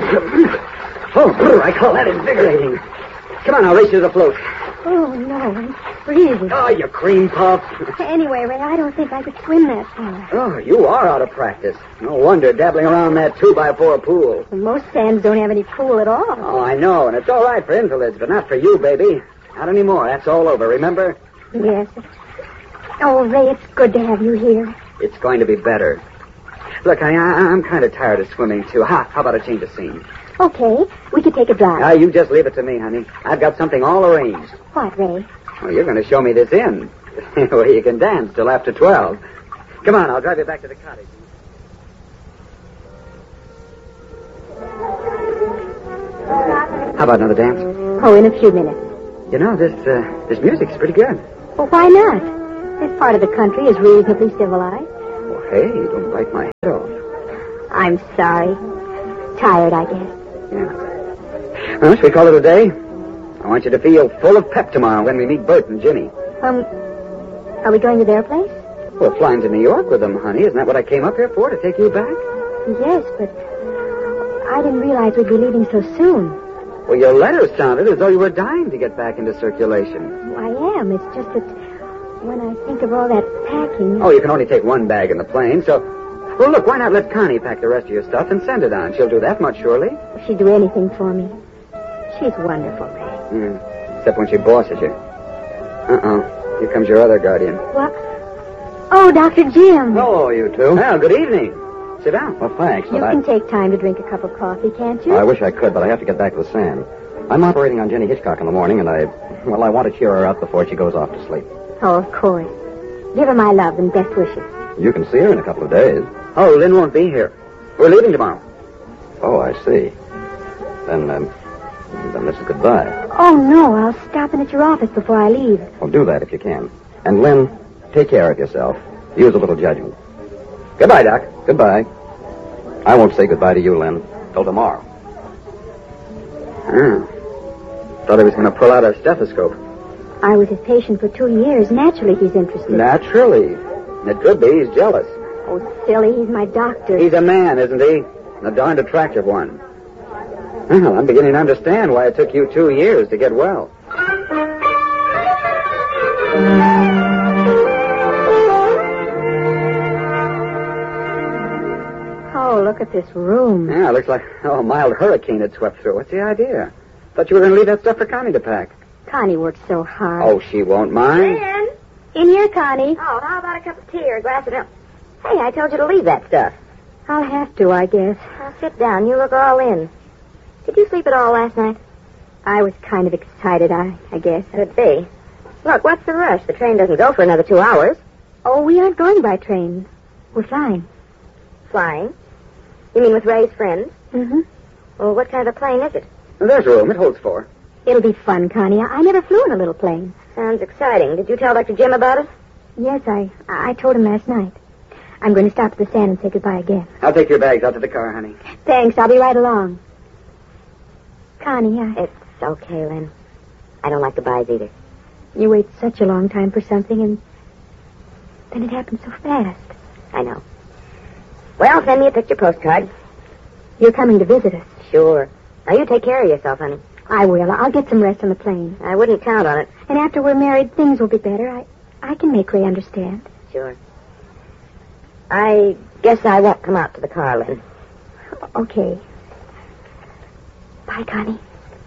Oh, I call that invigorating. Come on, I'll race you to the float. Oh, no, I'm freezing. Oh, you cream puff. Anyway, Ray, I don't think I could swim that far. Oh, you are out of practice. No wonder, dabbling around that 2x4 pool. Well, most sands don't have any pool at all. Oh, I know, and it's all right for invalids, but not for you, baby. Not anymore. That's all over, remember? Yes. Oh, Ray, it's good to have you here. It's going to be better. Look, I'm kind of tired of swimming, too. How about a change of scene? Okay, we could take a drive. You just leave it to me, honey. I've got something all arranged. What, Ray? Oh, you're going to show me this inn, where you can dance till after 12. Come on, I'll drive you back to the cottage. How about another dance? Oh, in a few minutes. You know, this music's pretty good. Well, why not? This part of the country is reasonably civilized. Well, hey, don't bite my head off. I'm sorry. Tired, I guess. Yeah. Well, should we call it a day? I want you to feel full of pep tomorrow when we meet Bert and Jimmy. Are we going to their place? We're flying to New York with them, honey. Isn't that what I came up here for, to take you back? Yes, but I didn't realize we'd be leaving so soon. Well, your letter sounded as though you were dying to get back into circulation. I am. It's just that when I think of all that packing... Oh, you can only take one bag in the plane, so... Well, look, why not let Connie pack the rest of your stuff and send it on? She'll do that much, surely. She'd do anything for me. She's wonderful, Ray. Except when she bosses you. Uh-oh. Here comes your other guardian. What? Oh, Dr. Jim. Hello, you two. Well, good evening. Sit down. Well, thanks, You but can take time to drink a cup of coffee, can't you? I wish I could, but I have to get back to the sand. I'm operating on Jenny Hitchcock in the morning, and I want to cheer her up before she goes off to sleep. Oh, of course. Give her my love and best wishes. You can see her in a couple of days. Oh, Lynn won't be here. We're leaving tomorrow. Oh, I see. Then this is goodbye. Oh, no, I'll stop in at your office before I leave. Well, do that if you can. And, Lynn, take care of yourself. Use a little judgment. Goodbye, Doc. Goodbye. I won't say goodbye to you, Lynn, till tomorrow. Thought he was going to pull out a stethoscope. I was his patient for 2 years. Naturally, he's interested. Naturally. It could be. He's jealous. Oh, silly. He's my doctor. He's a man, isn't he? A darned attractive one. Well, I'm beginning to understand why it took you 2 years to get well. Oh, look at this room. Yeah, it looks like a mild hurricane had swept through. What's the idea? Thought you were going to leave that stuff for Connie to pack. Connie works so hard. Oh, she won't mind. Lynn? In here, Connie. Oh, how about a cup of tea or a glass of milk? Hey, I told you to leave that stuff. I'll have to, I guess. Now, sit down. You look all in. Did you sleep at all last night? I was kind of excited, I guess. Could be. Look, what's the rush? The train doesn't go for another 2 hours. Oh, we aren't going by train. We're flying. Flying? You mean with Ray's friends? Mm-hmm. Well, what kind of a plane is it? There's room. It holds 4. It'll be fun, Connie. I never flew in a little plane. Sounds exciting. Did you tell Dr. Jim about it? Yes, I told him last night. I'm going to stop at the stand and say goodbye again. I'll take your bags out to the car, honey. Thanks. I'll be right along. Connie, It's okay, Lynn. I don't like goodbyes either. You wait such a long time for something, and then it happens so fast. I know. Well, send me a picture postcard. You're coming to visit us. Sure. Now, you take care of yourself, honey. I will. I'll get some rest on the plane. I wouldn't count on it. And after we're married, things will be better. I can make Ray understand. Sure. I guess I won't come out to the car, Lynn. Okay. Bye, Connie.